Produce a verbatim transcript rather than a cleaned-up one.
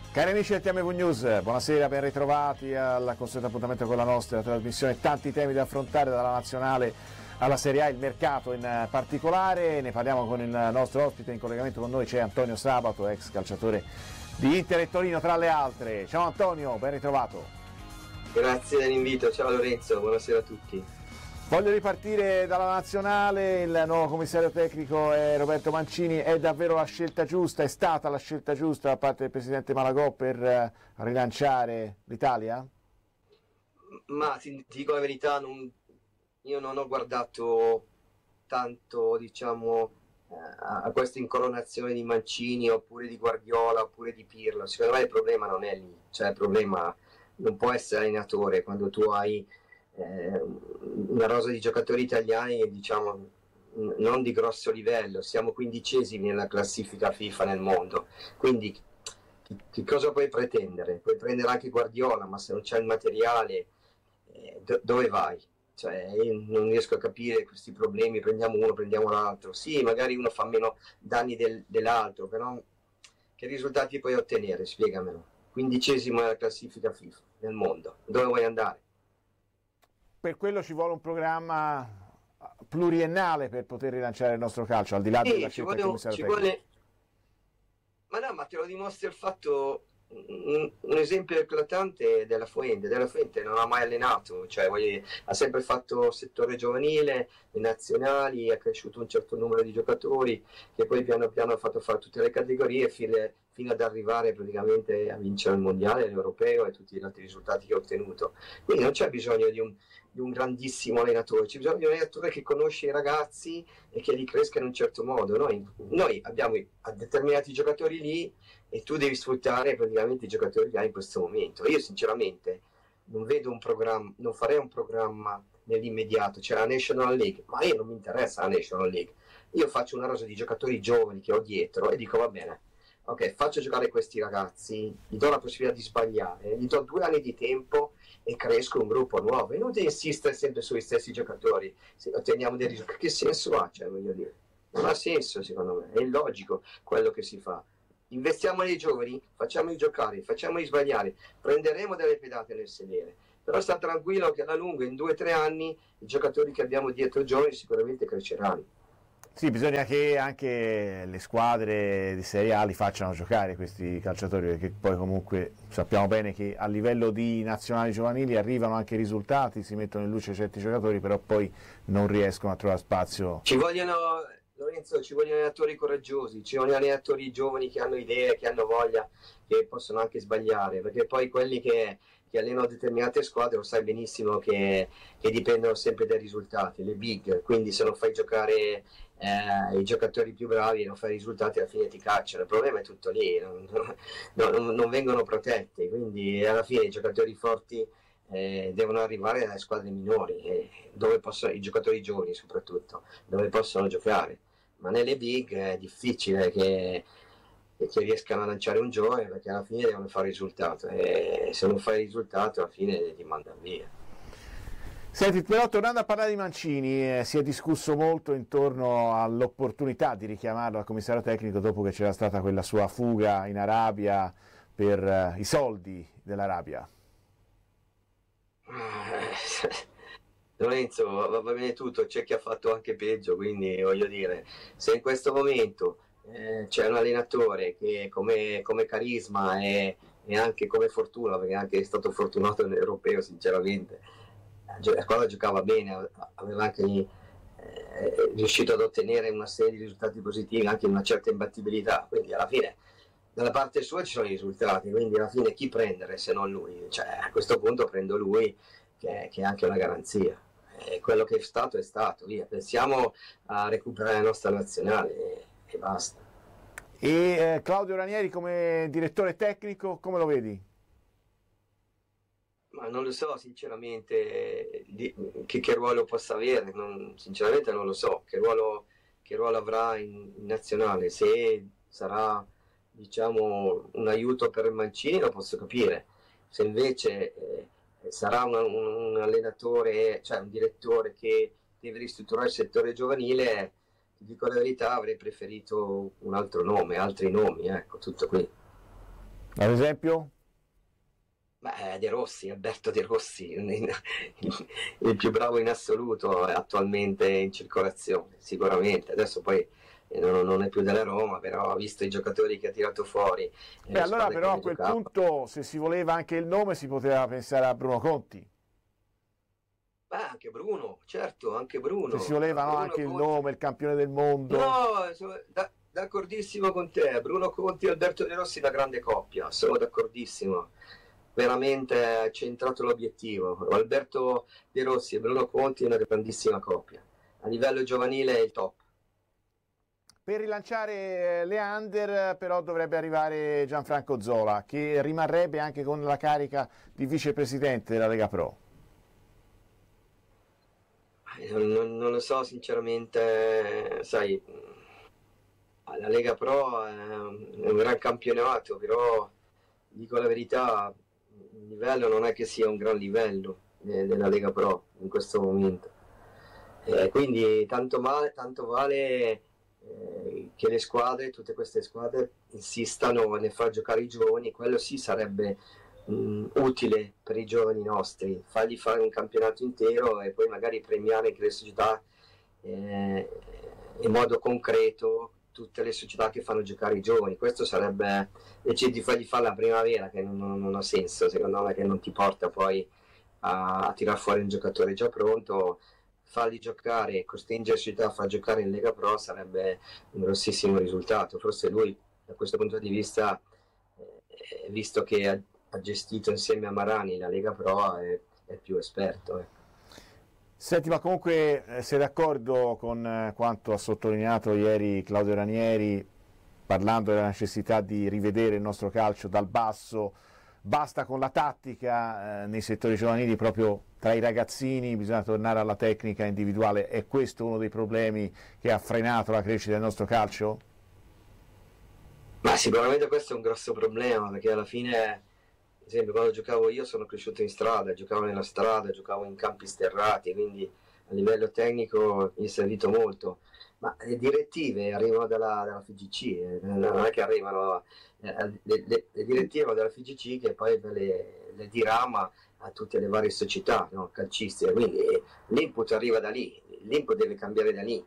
Cari amici del T M V News, buonasera, ben ritrovati al consueto appuntamento con la nostra trasmissione. Tanti temi da affrontare, dalla nazionale alla Serie A, il mercato in particolare. Ne parliamo con il nostro ospite. In collegamento con noi c'è Antonio Sabato, ex calciatore di Inter e Torino tra le altre. Ciao Antonio, ben ritrovato. Grazie dell'invito, ciao Lorenzo, buonasera a tutti. Voglio ripartire dalla nazionale. Il nuovo commissario tecnico è Roberto Mancini. È davvero la scelta giusta? È stata la scelta giusta da parte del presidente Malagò per rilanciare l'Italia? Ma ti dico la verità, non, io non ho guardato tanto, diciamo, a questa incoronazione di Mancini oppure di Guardiola oppure di Pirlo. Secondo me il problema non è lì, cioè il problema non può essere allenatore quando tu hai eh, una rosa di giocatori italiani, diciamo, non di grosso livello. Siamo quindicesimi nella classifica FIFA nel mondo, quindi che, che cosa puoi pretendere? Puoi prendere anche Guardiola, ma se non c'è il materiale eh, do, dove vai? Cioè, io non riesco a capire questi problemi, prendiamo uno, prendiamo l'altro. Sì, magari uno fa meno danni del, dell'altro, però che risultati puoi ottenere? Spiegamelo. Quindicesimo nella classifica FIFA nel mondo, dove vuoi andare? Per quello ci vuole un programma pluriennale per poter rilanciare il nostro calcio, al di là sì, della scelta del commissario ci tecnico. vuole... Ma no, ma te lo dimostra il fatto, un, un esempio eclatante della Fuente. Della Fuente non ha mai allenato, cioè voglio, ha sempre fatto settore giovanile, le nazionali, ha cresciuto un certo numero di giocatori che poi piano piano ha fatto fare tutte le categorie fino, fino ad arrivare praticamente a vincere il mondiale, l'europeo e tutti gli altri risultati che ha ottenuto. Quindi non c'è bisogno di un, di un grandissimo allenatore, c'è bisogno di un allenatore che conosce i ragazzi e che li cresca in un certo modo. Noi, noi abbiamo determinati giocatori lì e tu devi sfruttare praticamente i giocatori che hai in questo momento. Io sinceramente non vedo un programma, non farei un programma nell'immediato. C'è la National League, ma io non mi interessa la National League. Io faccio una rosa di giocatori giovani che ho dietro e dico va bene, ok, faccio giocare questi ragazzi, gli do la possibilità di sbagliare, gli do due anni di tempo e cresco un gruppo nuovo. E non devi insistere sempre sugli stessi giocatori se otteniamo dei risultati. Che senso ha? Cioè, voglio dire, non ha senso secondo me, è illogico quello che si fa. Investiamo nei giovani, facciamoli giocare, facciamoli sbagliare, prenderemo delle pedate nel sedere, però sta tranquillo che alla lunga, in due o tre anni, i giocatori che abbiamo dietro giovani sicuramente cresceranno. Sì, bisogna che anche le squadre di Serie A li facciano giocare questi calciatori, perché poi comunque sappiamo bene che a livello di nazionali giovanili arrivano anche i risultati, si mettono in luce certi giocatori, però poi non riescono a trovare spazio. Ci vogliono... Lorenzo, ci vogliono allenatori coraggiosi, ci vogliono allenatori giovani che hanno idee, che hanno voglia, che possono anche sbagliare, perché poi quelli che, che allenano determinate squadre lo sai benissimo che, che dipendono sempre dai risultati, le big, quindi se non fai giocare eh, i giocatori più bravi e non fai risultati alla fine ti cacciano. Il problema è tutto lì, non, non, non vengono protetti, quindi alla fine i giocatori forti Eh, devono arrivare dalle squadre minori, eh, dove possono, i giocatori giovani soprattutto, dove possono giocare, ma nelle big è difficile che, che riescano a lanciare un giovane, perché alla fine devono fare risultato e se non fai risultato alla fine ti mandano via. Senti, però tornando a parlare di Mancini, eh, si è discusso molto intorno all'opportunità di richiamarlo al commissario tecnico dopo che c'era stata quella sua fuga in Arabia per eh, i soldi dell'Arabia. Lorenzo, va bene tutto, c'è chi ha fatto anche peggio, quindi voglio dire, se in questo momento eh, c'è un allenatore che come, come carisma e, e anche come fortuna, perché anche è stato fortunato nell'europeo sinceramente, la squadra giocava bene, aveva anche eh, riuscito ad ottenere una serie di risultati positivi, anche una certa imbattibilità, quindi alla fine dalla parte sua ci sono i risultati, quindi alla fine chi prendere se non lui? Cioè, a questo punto prendo lui che, che è anche una garanzia, e quello che è stato è stato, via, pensiamo a recuperare la nostra nazionale e, e basta. E eh, Claudio Ranieri come direttore tecnico come lo vedi? Ma non lo so sinceramente di, che, che ruolo possa avere, non, sinceramente non lo so che ruolo, che ruolo avrà in, in nazionale, se sarà diciamo un aiuto per Mancini lo posso capire, se invece eh, sarà un, un, un allenatore, cioè un direttore che deve ristrutturare il settore giovanile, ti dico la verità, avrei preferito un altro nome, altri nomi, ecco, tutto qui. Ad esempio? Beh, De Rossi, Alberto De Rossi, il, il più bravo in assoluto attualmente in circolazione, sicuramente. Adesso poi eh, non, non è più della Roma, però ha visto i giocatori che ha tirato fuori, e Beh, le allora squadre che però a ne quel giocava. punto, se si voleva anche il nome, si poteva pensare a Bruno Conti. Beh, anche Bruno, certo, anche Se si Bruno. voleva, no, Bruno anche il Conti. nome, il campione del mondo. No, sono da- d'accordissimo con te. Bruno Conti e Alberto De Rossi, una grande coppia, sono d'accordissimo. Veramente ha centrato l'obiettivo. Alberto De Rossi e Bruno Conti è una grandissima coppia. A livello giovanile è il top. Per rilanciare le under però dovrebbe arrivare Gianfranco Zola, che rimarrebbe anche con la carica di vicepresidente della Lega Pro. Eh, Non, non- non lo so sinceramente, sai, la Lega Pro è è un gran campionato, però dico la verità, il livello non è che sia un gran livello eh, della Lega Pro in questo momento. Eh, quindi tanto, male, tanto vale eh, che le squadre, tutte queste squadre, insistano nel far giocare i giovani, quello sì sarebbe mh, utile per i giovani nostri, fargli fare un campionato intero e poi magari premiare anche le società eh, in modo concreto, tutte le società che fanno giocare i giovani. Questo sarebbe, invece di fargli fare la primavera, che non, non- non ha senso, secondo me, che non ti porta poi a, a tirar fuori un giocatore già pronto, farli giocare e costringere la società a far giocare in Lega Pro sarebbe un grossissimo risultato. Forse lui, da questo punto di vista, eh, visto che ha, ha gestito insieme a Marani la Lega Pro, è, è più esperto. eh. Senti, ma comunque eh, sei d'accordo con eh, quanto ha sottolineato ieri Claudio Ranieri, parlando della necessità di rivedere il nostro calcio dal basso? Basta con la tattica eh, nei settori giovanili, proprio tra i ragazzini bisogna tornare alla tecnica individuale. È questo uno dei problemi che ha frenato la crescita del nostro calcio? Ma sicuramente questo è un grosso problema, perché alla fine, ad esempio, quando giocavo io sono cresciuto in strada, giocavo nella strada, giocavo in campi sterrati, quindi a livello tecnico mi è servito molto. Ma le direttive arrivano dalla, dalla F G C, eh, non è che arrivano, eh, le, le- le direttive dalla F G C che poi le, le dirama a tutte le varie società, no, calcistiche, quindi l'input arriva da lì, l'input deve cambiare da lì.